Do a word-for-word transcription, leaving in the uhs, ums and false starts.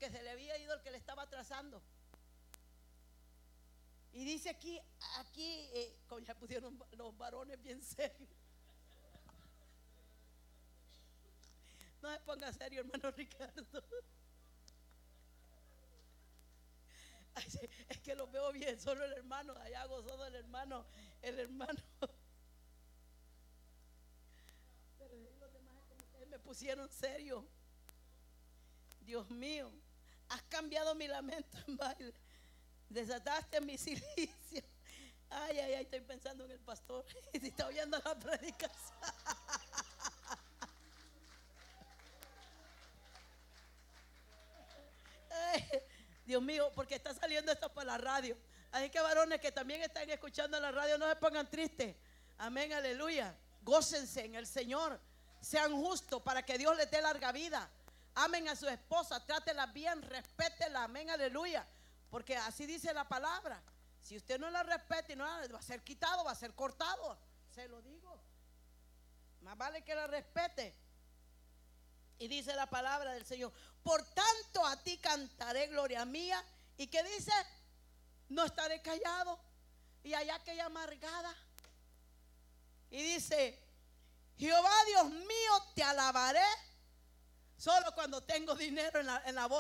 porque se le había ido el que le estaba trazando. Y dice aquí, aquí, eh, como ya pusieron los varones bien serios. No se ponga serio, hermano Ricardo. Ay, sí, es que los veo bien, solo el hermano, allá gozoso el hermano, el hermano. Pero los demás es como que me pusieron serio. Dios mío, has cambiado mi lamento en baile, desataste mi silicio. Ay, ay, ay, estoy pensando en el pastor y si está oyendo la predicación. Ay, Dios mío, porque está saliendo esto por la radio. Así que varones que también están escuchando la radio, no se pongan tristes. Amén, aleluya. Gócense en el Señor. Sean justos para que Dios les dé larga vida. Amen a su esposa, trátela bien, respétela. Amén, aleluya. Porque así dice la palabra. Si usted no la respeta y no la, va a ser quitado, va a ser cortado. Se lo digo. Más vale que la respete. Y dice la palabra del Señor: por tanto a ti cantaré gloria mía. ¿Y qué dice? No estaré callado. Y allá aquella amargada. Y dice: Jehová Dios mío, te alabaré solo cuando tengo dinero en la, en la bolsa.